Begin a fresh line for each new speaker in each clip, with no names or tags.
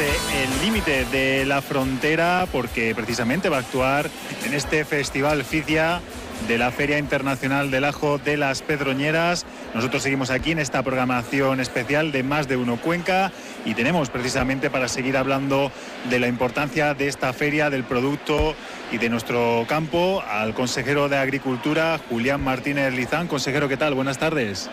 el límite de la frontera, porque precisamente va a actuar en este Festival FICIA de la Feria Internacional del Ajo de las Pedroñeras. Nosotros seguimos aquí en esta programación especial de Más de Uno Cuenca y tenemos precisamente para seguir hablando de la importancia de esta feria, del producto y de nuestro campo al consejero de Agricultura, Julián Martínez Lizán. Consejero, ¿qué tal? Buenas tardes.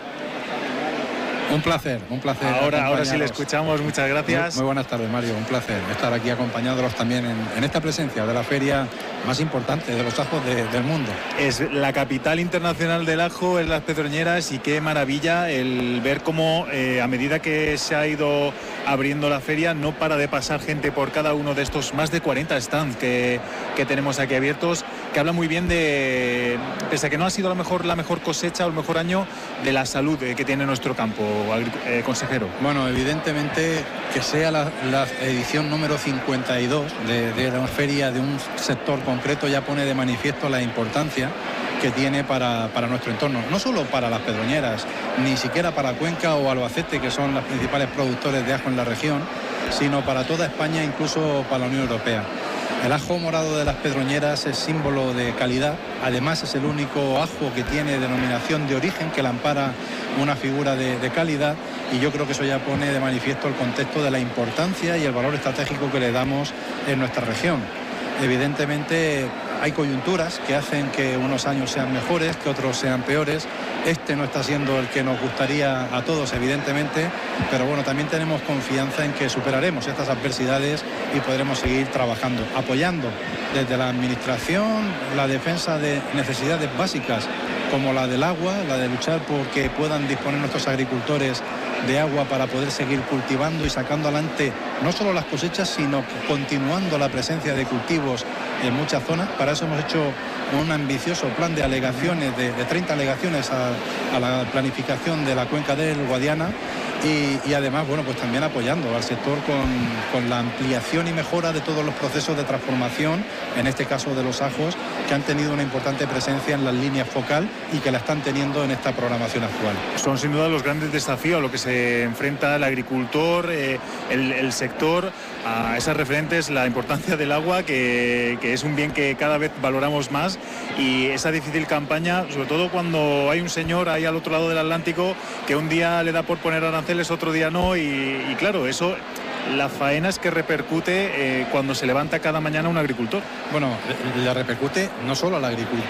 Un placer.
Ahora sí le escuchamos, muchas gracias.
Muy buenas tardes, Mario, un placer estar aquí acompañándolos también en esta presencia de la feria más importante de los ajos del mundo.
Es la capital internacional del ajo, es Las Pedroñeras, y qué maravilla el ver cómo a medida que se ha ido abriendo la feria no para de pasar gente por cada uno de estos más de 40 stands que tenemos aquí abiertos, que habla muy bien de, pese a que no ha sido la mejor cosecha o el mejor año, de la salud que tiene nuestro campo, consejero.
Bueno, evidentemente que sea la edición número 52 de la feria de un sector concreto ya pone de manifiesto la importancia que tiene para nuestro entorno, no solo para Las Pedroñeras, ni siquiera para Cuenca o Albacete, que son los principales productores de ajo en la región, sino para toda España, incluso para la Unión Europea. El ajo morado de Las Pedroñeras es símbolo de calidad, además es el único ajo que tiene denominación de origen, que le ampara una figura de calidad, y yo creo que eso ya pone de manifiesto el contexto de la importancia y el valor estratégico que le damos en nuestra región. Evidentemente hay coyunturas que hacen que unos años sean mejores, que otros sean peores. Este no está siendo el que nos gustaría a todos, evidentemente, pero bueno, también tenemos confianza en que superaremos estas adversidades y podremos seguir trabajando, apoyando desde la administración la defensa de necesidades básicas como la del agua, la de luchar por que puedan disponer nuestros agricultores de agua para poder seguir cultivando y sacando adelante no solo las cosechas, sino continuando la presencia de cultivos en muchas zonas. Para eso hemos hecho un ambicioso plan de alegaciones, de 30 alegaciones a la planificación de la cuenca del Guadiana, y además, bueno, pues también apoyando al sector con la ampliación y mejora de todos los procesos de transformación, en este caso de los ajos, que han tenido una importante presencia en las líneas focal y que la están teniendo en esta programación actual.
Son sin duda los grandes desafíos a los que se enfrenta el agricultor, el sector, a esas referentes, la importancia del agua, que es un bien que cada vez valoramos más, y esa difícil campaña, sobre todo cuando hay un señor ahí al otro lado del Atlántico que un día le da por poner aranceles, otro día no, y claro, eso, la faena es que repercute cuando se levanta cada mañana un agricultor.
Bueno, le repercute no solo al agricultor